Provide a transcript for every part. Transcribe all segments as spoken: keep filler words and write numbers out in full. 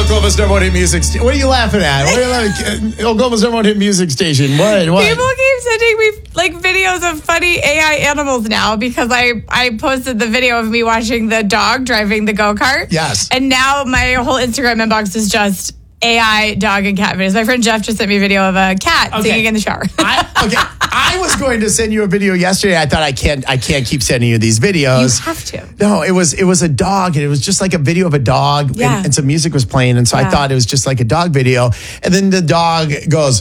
Oklahoma's number one hit music station. What are you laughing at? What are you laughing at? Oklahoma's number one hit music station. What? What? People keep sending me like videos of funny A I animals now because I, I posted the video of me watching the dog driving the go-kart. Yes. And now my whole Instagram inbox is just A I dog and cat videos. My friend Jeff just sent me a video of a cat Okay. singing in the shower. I, okay, I was going to send you a video yesterday. I thought I can't. I can't keep sending you these videos. You have to. No, it was it was a dog, and it was just like a video of a dog, Yeah. and, and some music was playing, and so I Yeah. thought it was just like a dog video, and then the dog goes.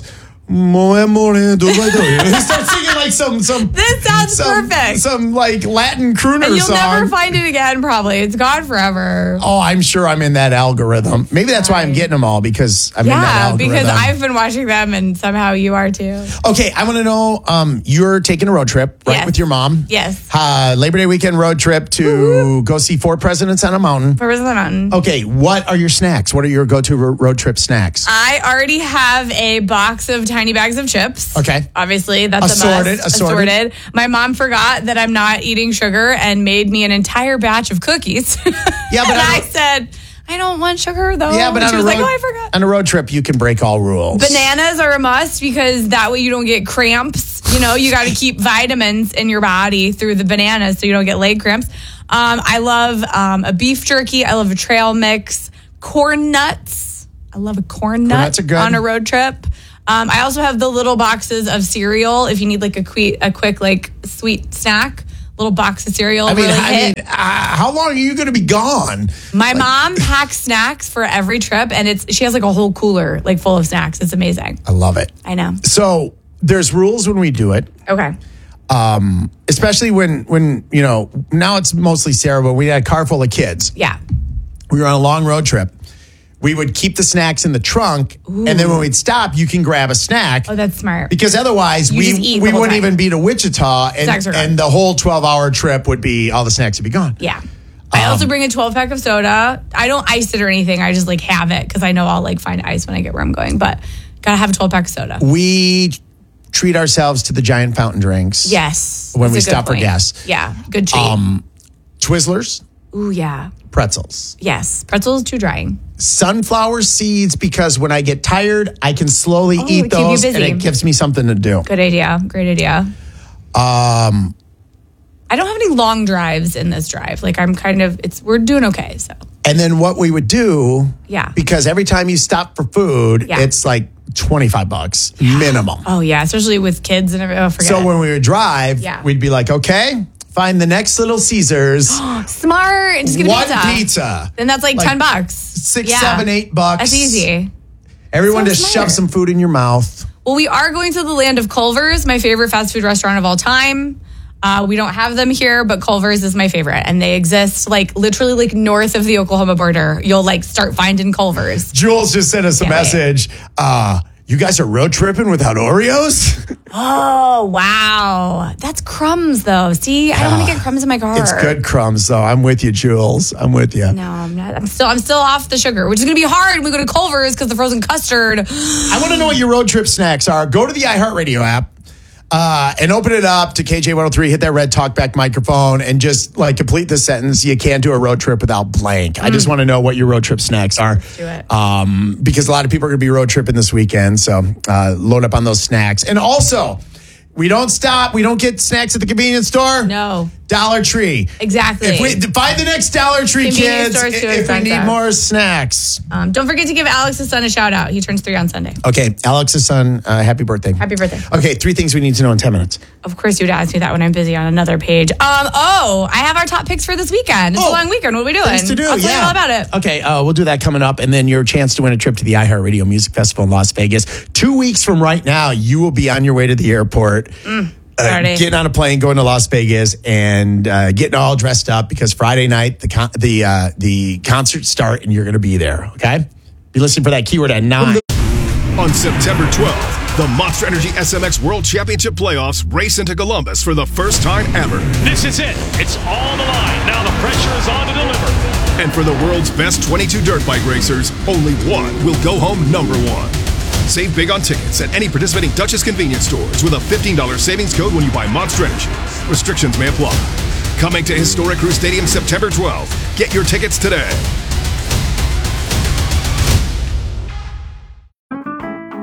He starts singing like some some. This sounds some, perfect. Some like Latin crooner And you'll song. never find it again, probably. It's gone forever. Oh, I'm sure I'm in that algorithm. Maybe that's why I'm getting them all because I'm in that Yeah, algorithm. because I've been watching them and somehow you are too. Okay, I want to know. Um, you're taking a road trip, right, Yes. with your mom? Yes. Uh, Labor Day weekend road trip to Woo-hoo. go see Four Presidents on a Mountain. Where was the mountain? Okay, what are your snacks? What are your go-to ro- road trip snacks? I already have a box of tiny bags of chips. Okay. Obviously, that's Assorted, a must. assorted. My mom forgot that I'm not eating sugar and made me an entire batch of cookies. Yeah, but and on a- I said, I don't want sugar though. yeah, but and on she a was road like, oh, I forgot. on a road trip, you can break all rules. Bananas are a must because that way you don't get cramps. You know, you got to keep vitamins in your body through the bananas so you don't get leg cramps. Um, I love um, a beef jerky. I love a trail mix. Corn nuts. I love a corn nut nuts are good. on a road trip. Um, I also have the little boxes of cereal if you need like a quick, a quick like sweet snack. Little box of cereal. I mean, really I hit. mean, uh, how long are you going to be gone? My mom packs snacks for every trip, and it's she has like a whole cooler like full of snacks. It's amazing. I love it. I know. So there's rules when we do it. Okay. Um, especially when when you know now it's mostly Sarah, but we had a car full of kids. Yeah. We were on a long road trip. We would keep the snacks in the trunk, and then when we'd stop, you can grab a snack. Oh, that's smart. Because otherwise, You we just eat the we whole wouldn't time. even be to Wichita, Snacks are and, gone. and the whole twelve hour trip would be all the snacks would be gone. Yeah. I Um, also bring a twelve pack of soda. I don't ice it or anything. I just like have it because I know I'll like find ice when I get where I'm going. But gotta have a twelve pack of soda. We treat ourselves to the giant fountain drinks. Yes. When that's we a good stop for point. gas. Yeah. Good treat. Um, Twizzlers, Ooh, yeah. pretzels, Yes. Pretzels too drying. sunflower seeds, because when I get tired, I can slowly Oh, eat keep you those, and busy. it gives me something to do. Good idea. Great idea. Um, I don't have any long drives in this drive. Like I'm kind of it's we're doing okay. So and then what we would do, Yeah. because every time you stop for food, Yeah. it's like twenty-five bucks minimum. oh yeah, especially with kids and everything. Oh, forget So it. when we would drive, Yeah. we'd be like, okay, find the next little Caesars, smart. Just get a one pizza. pizza. Then that's like, Like ten bucks. Six, Yeah. seven, eight bucks. That's easy. Everyone So just smart. shove some food in your mouth. Well, we are going to the land of Culver's, my favorite fast food restaurant of all time. Uh, we don't have them here, but Culver's is my favorite, and they exist like literally like north of the Oklahoma border. You'll like start finding Culver's. Jules just sent us a Can't wait. message. Uh, you guys are road tripping without Oreos? Oh wow, that's crumbs though. See, I don't want to get crumbs in my car. It's good crumbs, though. I'm with you, Jules. I'm with you. No, I'm not. I'm still. I'm still off the sugar, which is going to be hard when we go to Culver's because the frozen custard. I want to know what your road trip snacks are. Go to the iHeartRadio app uh, and open it up to K J one oh three. Hit that red talkback microphone and just like complete the sentence. You can't do a road trip without blank. I just want to know what your road trip snacks are. do it. Um, because a lot of people are going to be road tripping this weekend. So uh, load up on those snacks. And also, we don't stop. We don't get snacks at the convenience store. No. Dollar Tree. Exactly. If we find the next Dollar Tree, Convenience kids, stores too if we expensive. need more snacks. Um, don't forget to give Alex's son a shout out. He turns three on Sunday. Okay, Alex's son, uh, happy birthday. Happy birthday. Okay, three things we need to know in ten minutes. Of course, you'd ask me that when I'm busy on another page. Um. Oh, I have our top picks for this weekend. It's Oh, a long weekend. What are we doing? Things to do, I'll tell yeah. you all about it. Okay, uh, we'll do that coming up, and then your chance to win a trip to the iHeartRadio Music Festival in Las Vegas. Two weeks from right now, you will be on your way to the airport. Mm. Uh, Friday. getting on a plane, going to Las Vegas, and uh, getting all dressed up because Friday night the con- the uh, the concerts start, and you're going to be there. Okay, be listening for that keyword at nine. On September twelfth, the Monster Energy S M X World Championship Playoffs race into Columbus for the first time ever. This is it. It's on the line. Now the pressure is on to deliver. And for the world's best twenty-two dirt bike racers, only one will go home number one. Save big on tickets at any participating Dutchess convenience stores with a fifteen dollars savings code when you buy Monster Energy. Restrictions may apply. Coming to Historic Crew Stadium September twelfth. Get your tickets today.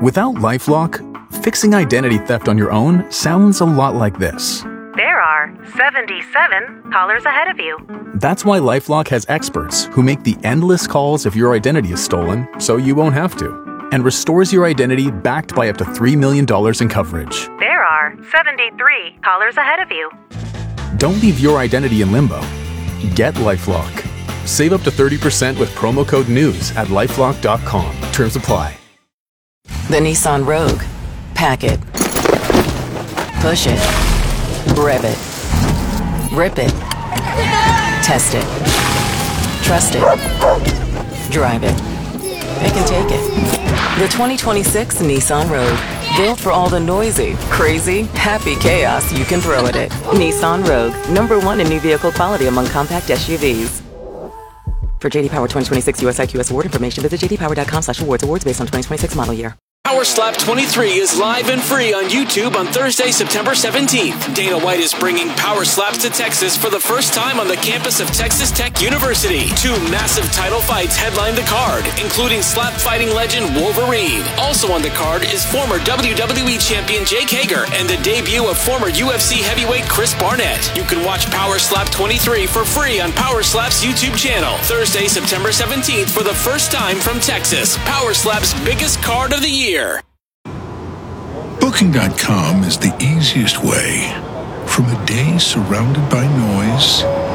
Without LifeLock, fixing identity theft on your own sounds a lot like this. There are seventy-seven callers ahead of you. That's why LifeLock has experts who make the endless calls if your identity is stolen, so you won't have to, and restores your identity backed by up to three million dollars in coverage. There are seventy-three callers ahead of you. Don't leave your identity in limbo. Get LifeLock. Save up to thirty percent with promo code NEWS at lifelock dot com. Terms apply. The Nissan Rogue. Pack it. Push it. Rev it. Rip it. Test it. Trust it. Drive it. Pick and take it. The twenty twenty-six Nissan Rogue. Built for all the noisy, crazy, happy chaos you can throw at it. Nissan Rogue. Number one in new vehicle quality among compact S U Vs. For J D Power twenty twenty-six U S I Q S award information, visit j d power dot com slash awards. Awards based on twenty twenty-six model year. Power Slap twenty-three is live and free on YouTube on Thursday, September seventeenth. Dana White is bringing Power Slaps to Texas for the first time on the campus of Texas Tech University. Two massive title fights headline the card, including slap fighting legend Wolverine. Also on the card is former W W E champion Jake Hager and the debut of former U F C heavyweight Chris Barnett. You can watch Power Slap twenty-three for free on Power Slap's YouTube channel. Thursday, September seventeenth for the first time from Texas. Power Slap's biggest card of the year. Booking dot com is the easiest way. From a day surrounded by noise